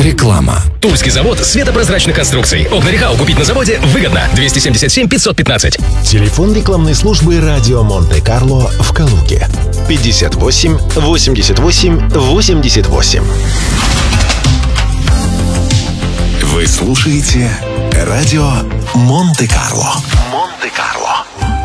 Реклама. Тульский завод светопрозрачных конструкций. Окна Рехау купить на заводе выгодно. 277 515. Телефон рекламной службы «Радио Монте-Карло» в Калуге. 58 88 88. Вы слушаете «Радио Монте-Карло». Монте-Карло.